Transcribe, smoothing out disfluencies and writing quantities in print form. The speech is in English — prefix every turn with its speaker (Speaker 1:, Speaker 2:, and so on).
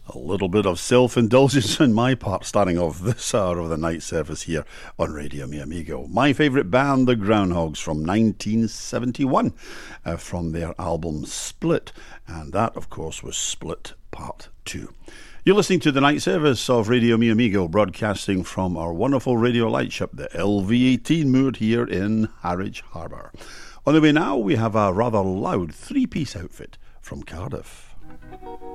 Speaker 1: A little bit of self-indulgence on my part, starting off this hour of the night service here on Radio Mi Amigo. My favourite band, the Groundhogs, from 1971, from their album Split. And that, of course, was Split Part 2. You're listening to the night service of Radio Mi Amigo, broadcasting from our wonderful radio lightship, the LV18, moored here in Harwich Harbour. On the way now, we have a rather loud three-piece outfit from Cardiff.